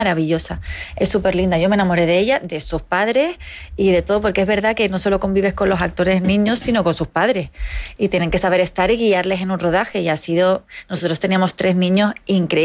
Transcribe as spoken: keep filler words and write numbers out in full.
maravillosa, es súper linda. Yo me enamoré de ella, de sus padres y de todo, porque es verdad que no solo convives con los actores niños, sino con sus padres. Y tienen que saber estar y guiarles en un rodaje. Y ha sido, nosotros teníamos tres niños increíbles.